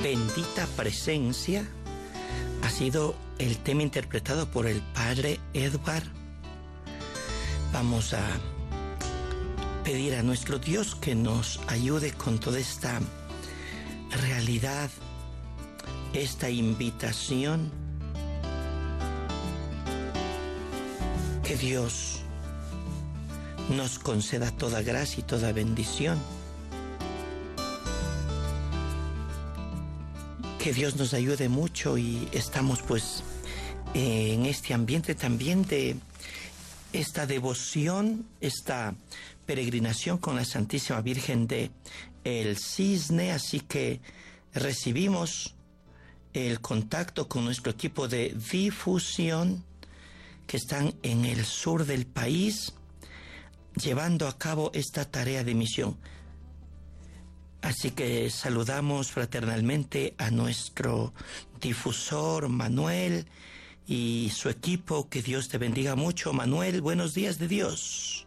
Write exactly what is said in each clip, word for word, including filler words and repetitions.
Bendita presencia ha sido el tema interpretado por el padre Edward. Vamos a pedir a nuestro Dios que nos ayude con toda esta realidad, esta invitación. Que Dios nos conceda toda gracia y toda bendición. Que Dios nos ayude mucho y estamos pues en este ambiente también de esta devoción, esta peregrinación con la Santísima Virgen de el Cisne, así que recibimos el contacto con nuestro equipo de difusión que están en el sur del país llevando a cabo esta tarea de misión. Así que saludamos fraternalmente a nuestro difusor Manuel y su equipo. Que Dios te bendiga mucho, Manuel. Buenos días de Dios.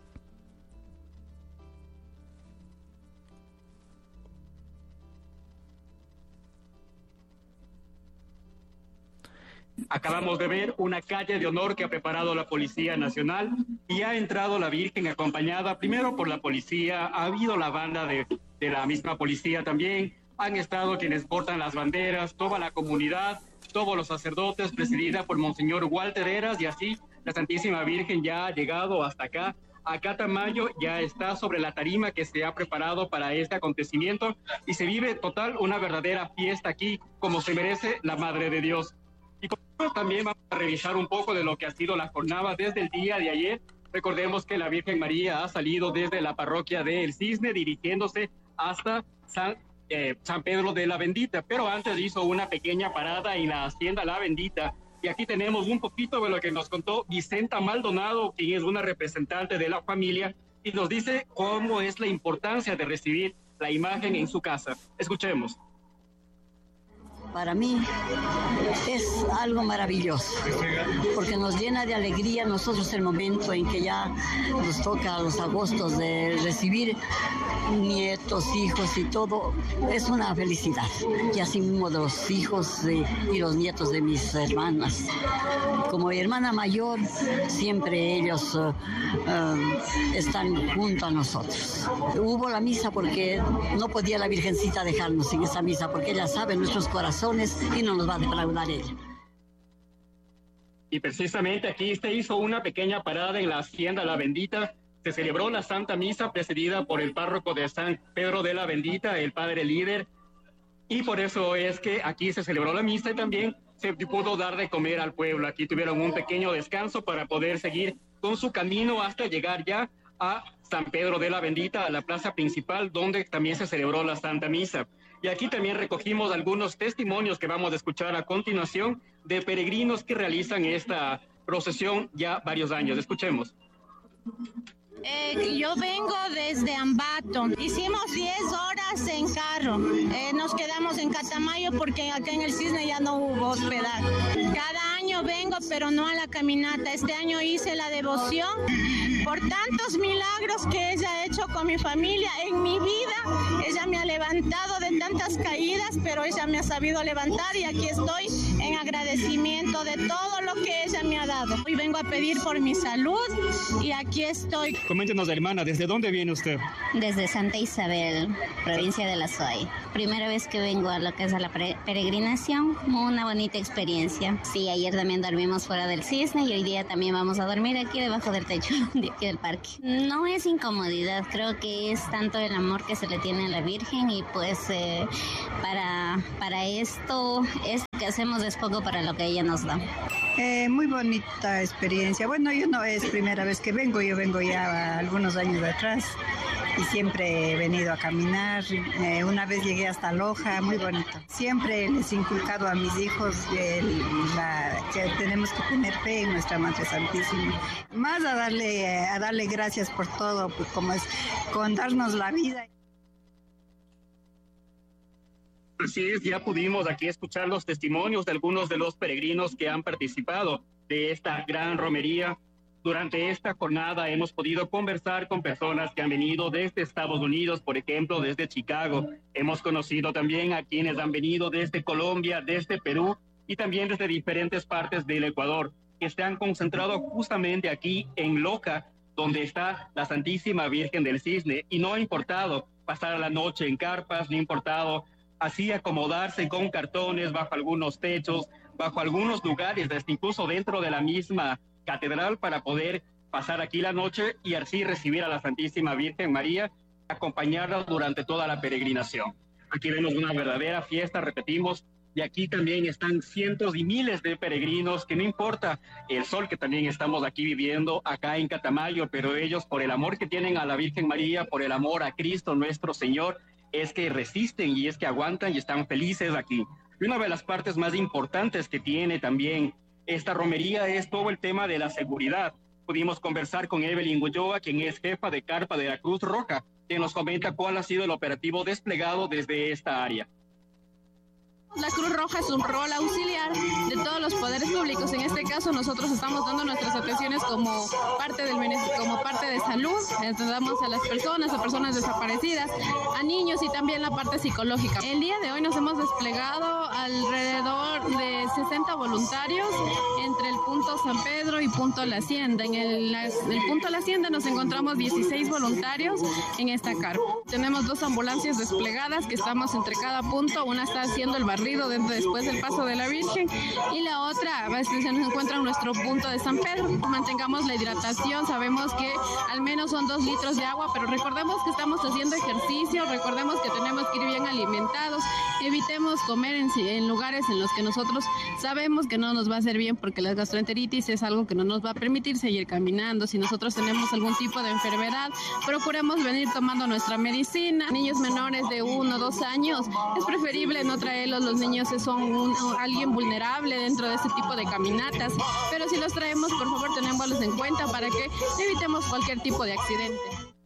Acabamos de ver una calle de honor que ha preparado la Policía Nacional y ha entrado la Virgen acompañada primero por la policía, ha habido la banda de, de la misma policía también, han estado quienes portan las banderas, toda la comunidad, todos los sacerdotes, presidida por Monseñor Walter Heras, y así la Santísima Virgen ya ha llegado hasta acá. Acá Tamayo ya está sobre la tarima que se ha preparado para este acontecimiento y se vive total una verdadera fiesta aquí, como se merece la Madre de Dios. Y por eso también vamos a revisar un poco de lo que ha sido la jornada desde el día de ayer. Recordemos que la Virgen María ha salido desde la parroquia de El Cisne dirigiéndose hasta San, eh, San Pedro de la Bendita, pero antes hizo una pequeña parada en la Hacienda La Bendita. Y aquí tenemos un poquito de lo que nos contó Vicenta Maldonado, quien es una representante de la familia, y nos dice cómo es la importancia de recibir la imagen en su casa. Escuchemos. Para mí es algo maravilloso, porque nos llena de alegría nosotros el momento en que ya nos toca a los agostos de recibir nietos, hijos y todo. Es una felicidad, y así mismo de los hijos de, y los nietos de mis hermanas. Como mi hermana mayor, siempre ellos uh, uh, están junto a nosotros. Hubo la misa porque no podía la Virgencita dejarnos sin esa misa, porque ella sabe nuestros corazones y no nos va a defraudar ella. Y precisamente aquí se hizo una pequeña parada en la Hacienda La Bendita. Se celebró la Santa Misa presidida por el párroco de San Pedro de la Bendita, el padre líder, y por eso es que aquí se celebró la misa y también se pudo dar de comer al pueblo. Aquí tuvieron un pequeño descanso para poder seguir con su camino hasta llegar ya a San Pedro de la Bendita, a la plaza principal, donde también se celebró la Santa Misa. Y aquí también recogimos algunos testimonios que vamos a escuchar a continuación de peregrinos que realizan esta procesión ya varios años. Escuchemos. Eh, yo vengo desde Ambato. Hicimos diez horas en carro. Eh, nos quedamos en Catamayo porque acá en el Cisne ya no hubo hospedaje. Cada año vengo, pero no a la caminata. Este año hice la devoción por tantos milagros que ella ha hecho con mi familia. En mi vida, ella me ha levantado de tantas caídas, pero ella me ha sabido levantar y aquí estoy en agradecimiento de todo lo que ella me ha dado. Hoy vengo a pedir por mi salud y aquí estoy. Coméntenos, hermana, ¿desde dónde viene usted? Desde Santa Isabel, provincia de La Suay. Primera vez que vengo a lo que es a la peregrinación, una bonita experiencia. Sí, ayer también dormimos fuera del Cisne y hoy día también vamos a dormir aquí debajo del techo de aquí del parque. No es incomodidad, creo que es tanto el amor que se le tiene a la Virgen y pues eh, para, para esto, esto que hacemos es poco para lo que ella nos da. Eh, muy bonita experiencia. Bueno, yo no es primera vez que vengo, yo vengo ya algunos años atrás y siempre he venido a caminar. Eh, una vez llegué hasta Loja, muy bonito. Siempre les he inculcado a mis hijos el, la, que tenemos que tener fe en nuestra Madre Santísima. Más a darle, a darle gracias por todo, pues, como es con darnos la vida. Así es, ya pudimos aquí escuchar los testimonios de algunos de los peregrinos que han participado de esta gran romería. Durante esta jornada hemos podido conversar con personas que han venido desde Estados Unidos, por ejemplo, desde Chicago. Hemos conocido también a quienes han venido desde Colombia, desde Perú y también desde diferentes partes del Ecuador, que se han concentrado justamente aquí en Loja, donde está la Santísima Virgen del Cisne, y no ha importado pasar la noche en carpas, no ha importado así acomodarse con cartones bajo algunos techos, bajo algunos lugares, hasta incluso dentro de la misma catedral, para poder pasar aquí la noche y así recibir a la Santísima Virgen María, acompañarla durante toda la peregrinación. Aquí vemos una verdadera fiesta, repetimos, y aquí también están cientos y miles de peregrinos, que no importa el sol que también estamos aquí viviendo acá en Catamayo, pero ellos, por el amor que tienen a la Virgen María, por el amor a Cristo nuestro Señor, es que resisten y es que aguantan y están felices aquí. Y una de las partes más importantes que tiene también esta romería es todo el tema de la seguridad. Pudimos conversar con Evelyn Ulloa, quien es jefa de carpa de la Cruz Roja, que nos comenta cuál ha sido el operativo desplegado desde esta área. La Cruz Roja es un rol auxiliar de todos los poderes públicos. En este caso, nosotros estamos dando nuestras atenciones como parte del como parte de salud. Ayudamos a las personas, a personas desaparecidas, a niños y también la parte psicológica. El día de hoy nos hemos desplegado alrededor de sesenta voluntarios entre el punto San Pedro y punto La Hacienda. En el, el punto La Hacienda nos encontramos dieciséis voluntarios en esta carpa. Tenemos dos ambulancias desplegadas que estamos entre cada punto. Una está haciendo el barrio dentro después del paso de la Virgen y la otra se nos encuentra en nuestro punto de San Pedro. Mantengamos la hidratación, sabemos que al menos son dos litros de agua, pero recordemos que estamos haciendo ejercicio, recordemos que tenemos que ir bien alimentados, evitemos comer en, en lugares en los que nosotros sabemos que no nos va a hacer bien, porque la gastroenteritis es algo que no nos va a permitir seguir caminando. Si nosotros tenemos algún tipo de enfermedad, procuremos venir tomando nuestra medicina. Niños menores de uno o dos años, es preferible no traerlos. Los niños son un, alguien vulnerable dentro de este tipo de caminatas, pero si los traemos, por favor, tenémoslos en cuenta para que evitemos cualquier tipo de accidente.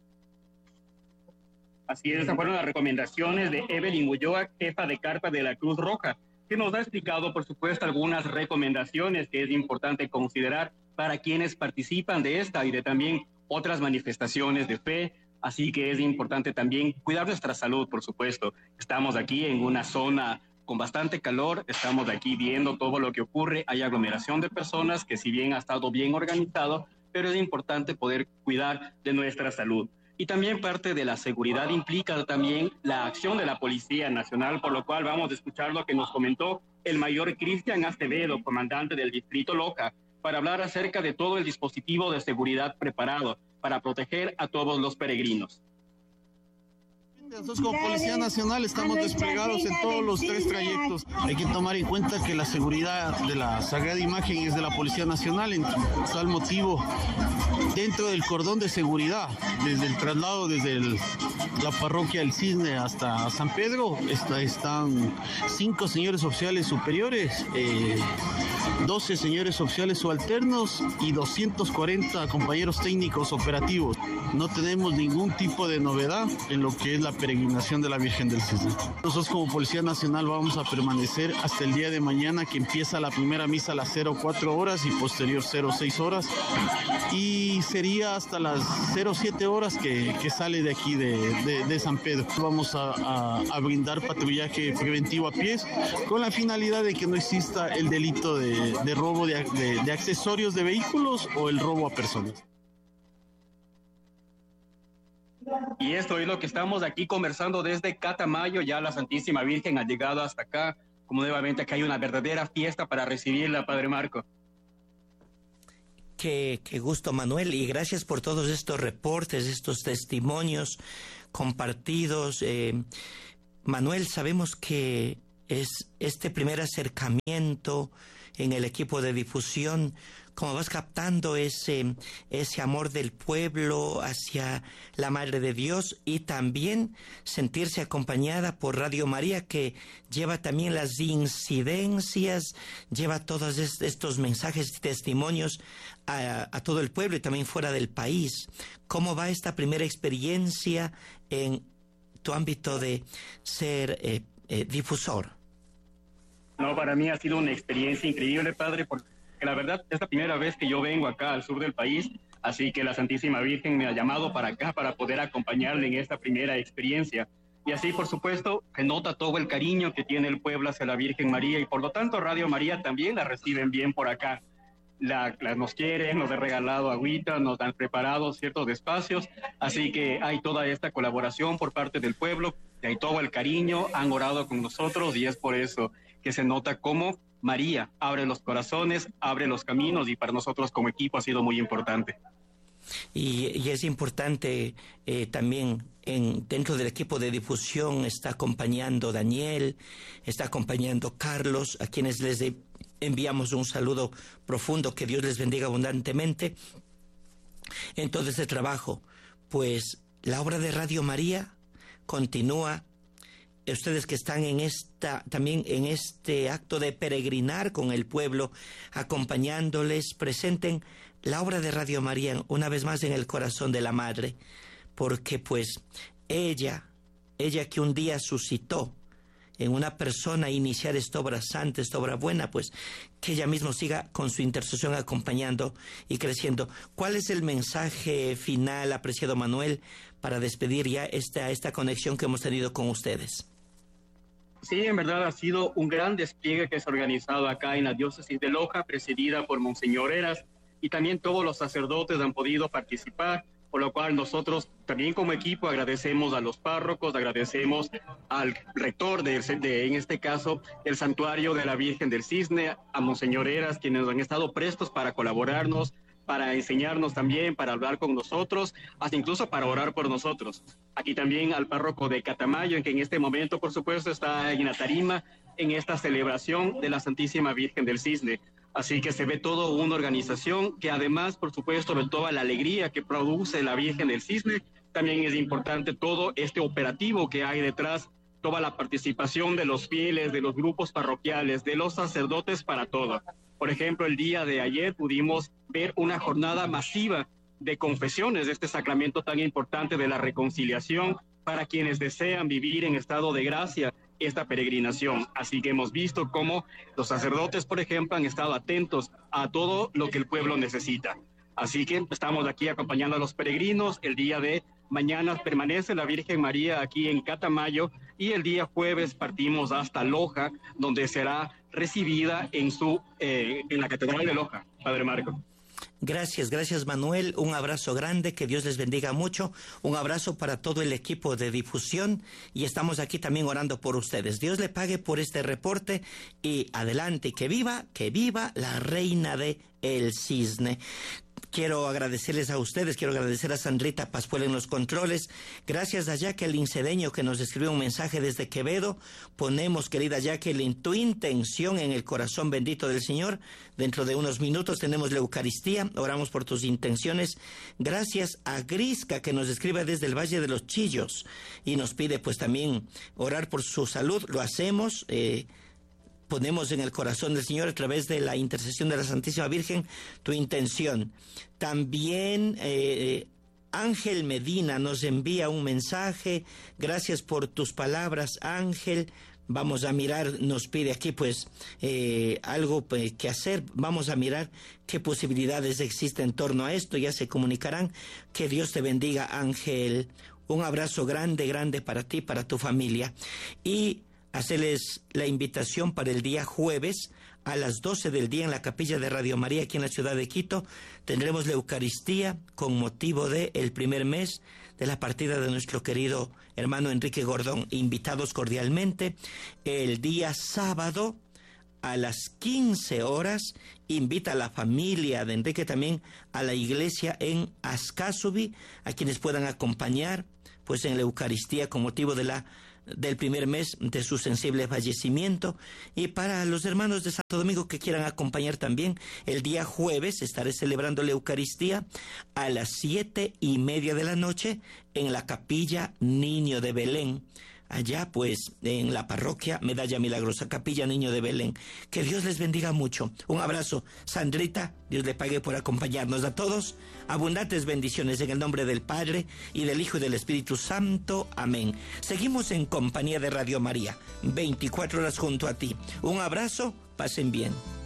Así es, esas fueron las recomendaciones de Evelyn Ulloa, jefa de carpa de la Cruz Roja, que nos ha explicado, por supuesto, algunas recomendaciones que es importante considerar para quienes participan de esta y de también otras manifestaciones de fe. Así que es importante también cuidar nuestra salud, por supuesto. Estamos aquí en una zona con bastante calor, estamos aquí viendo todo lo que ocurre, hay aglomeración de personas que si bien ha estado bien organizado, pero es importante poder cuidar de nuestra salud. Y también parte de la seguridad implica también la acción de la Policía Nacional, por lo cual vamos a escuchar lo que nos comentó el mayor Cristian Acevedo, comandante del Distrito Loja, para hablar acerca de todo el dispositivo de seguridad preparado para proteger a todos los peregrinos. Nosotros como Policía Nacional estamos desplegados en todos los tres trayectos. Hay que tomar en cuenta que la seguridad de la Sagrada Imagen es de la Policía Nacional, en tal motivo, dentro del cordón de seguridad, desde el traslado desde el, la parroquia del Cisne hasta San Pedro, está, están cinco señores oficiales superiores, eh, doce señores oficiales subalternos y doscientos cuarenta compañeros técnicos operativos. No tenemos ningún tipo de novedad en lo que es la peregrinación de la Virgen del Cisne. Nosotros como Policía Nacional vamos a permanecer hasta el día de mañana, que empieza la primera misa a las cero cuatro horas y posterior cero seis horas, y sería hasta las cero siete horas que, que sale de aquí de, de, de San Pedro. Vamos a, a, a brindar patrullaje preventivo a pies con la finalidad de que no exista el delito de, de robo de, de, de accesorios de vehículos o el robo a personas. Y esto es lo que estamos aquí conversando desde Catamayo. Ya la Santísima Virgen ha llegado hasta acá. Como nuevamente acá hay una verdadera fiesta para recibirla, Padre Marco. Qué, qué gusto, Manuel, y gracias por todos estos reportes, estos testimonios compartidos. Eh, Manuel, sabemos que es este primer acercamiento en el equipo de difusión, como vas captando ese, ese amor del pueblo hacia la Madre de Dios, y también sentirse acompañada por Radio María, que lleva también las incidencias, lleva todos estos mensajes y testimonios a, a todo el pueblo y también fuera del país. ¿Cómo va esta primera experiencia en tu ámbito de ser eh, eh, difusor? No, para mí ha sido una experiencia increíble, Padre, porque porque la verdad es la primera vez que yo vengo acá al sur del país, así que la Santísima Virgen me ha llamado para acá para poder acompañarle en esta primera experiencia. Y así, por supuesto, se nota todo el cariño que tiene el pueblo hacia la Virgen María, y por lo tanto Radio María también la reciben bien por acá. La, la, nos quieren, nos han regalado agüita, nos han preparado ciertos espacios, así que hay toda esta colaboración por parte del pueblo, hay todo el cariño, han orado con nosotros, y es por eso que se nota cómo María abre los corazones, abre los caminos, y para nosotros como equipo ha sido muy importante. Y, y es importante eh, también en, dentro del equipo de difusión está acompañando Daniel, está acompañando Carlos, a quienes les de, enviamos un saludo profundo, que Dios les bendiga abundantemente en todo este trabajo. Pues la obra de Radio María continúa. Ustedes que están en esta, también en este acto de peregrinar con el pueblo, acompañándoles, presenten la obra de Radio María una vez más en el corazón de la Madre, porque pues ella, ella que un día suscitó en una persona iniciar esta obra santa, esta obra buena, pues que ella misma siga con su intercesión acompañando y creciendo. ¿Cuál es el mensaje final, apreciado Manuel, para despedir ya esta, esta conexión que hemos tenido con ustedes? Sí, en verdad ha sido un gran despliegue que se ha organizado acá en la diócesis de Loja, presidida por Monseñor Heras, y también todos los sacerdotes han podido participar, por lo cual nosotros también como equipo agradecemos a los párrocos, agradecemos al rector de, de en este caso, el Santuario de la Virgen del Cisne, a Monseñor Heras, quienes han estado prestos para colaborarnos, para enseñarnos también, para hablar con nosotros, hasta incluso para orar por nosotros. Aquí también al párroco de Catamayo, en que en este momento, por supuesto, está en la tarima en esta celebración de la Santísima Virgen del Cisne. Así que se ve todo una organización que además, por supuesto, de toda la alegría que produce la Virgen del Cisne, también es importante todo este operativo que hay detrás, toda la participación de los fieles, de los grupos parroquiales, de los sacerdotes para todo. Por ejemplo, el día de ayer pudimos ver una jornada masiva de confesiones de este sacramento tan importante de la reconciliación para quienes desean vivir en estado de gracia esta peregrinación. Así que hemos visto cómo los sacerdotes, por ejemplo, han estado atentos a todo lo que el pueblo necesita. Así que estamos aquí acompañando a los peregrinos. El día de mañana permanece la Virgen María aquí en Catamayo, y el día jueves partimos hasta Loja, donde será recibida en, su, eh, en la Catedral de Loja, Padre Marco. Gracias, gracias Manuel, un abrazo grande, que Dios les bendiga mucho, un abrazo para todo el equipo de difusión, y estamos aquí también orando por ustedes. Dios le pague por este reporte, y adelante, que viva, que viva la reina de El Cisne. Quiero agradecerles a ustedes, quiero agradecer a Sandrita Pascual en los controles. Gracias a Jacqueline Cedeño, que nos escribió un mensaje desde Quevedo. Ponemos, querida Jacqueline, tu intención en el corazón bendito del Señor. Dentro de unos minutos tenemos la Eucaristía, oramos por tus intenciones. Gracias a Grisca, que nos escribe desde el Valle de los Chillos y nos pide pues también orar por su salud. Lo hacemos, eh, ponemos en el corazón del Señor a través de la intercesión de la Santísima Virgen tu intención. También eh, Ángel Medina nos envía un mensaje. Gracias por tus palabras, Ángel. Vamos a mirar, nos pide aquí pues eh, algo pues, que hacer. Vamos a mirar qué posibilidades existen en torno a esto. Ya se comunicarán. Que Dios te bendiga, Ángel. Un abrazo grande, grande para ti, para tu familia. Y hacerles la invitación para el día jueves a las doce del día en la capilla de Radio María aquí en la ciudad de Quito. Tendremos la Eucaristía con motivo del primer mes de la partida de nuestro querido hermano Enrique Gordón. Invitados cordialmente. El día sábado a las quince horas invita a la familia de Enrique también a la iglesia en Ascasubi, a quienes puedan acompañar pues en la Eucaristía con motivo de la del primer mes de su sensible fallecimiento. Y para los hermanos de Santo Domingo que quieran acompañar también, el día jueves estaré celebrando la Eucaristía a las siete y media de la noche en la Capilla Niño de Belén, allá pues en la parroquia Medalla Milagrosa, Capilla Niño de Belén. Que Dios les bendiga mucho. Un abrazo, Sandrita, Dios le pague por acompañarnos a todos. Abundantes bendiciones en el nombre del Padre, y del Hijo y del Espíritu Santo. Amén. Seguimos en compañía de Radio María, veinticuatro horas junto a ti. Un abrazo, pasen bien.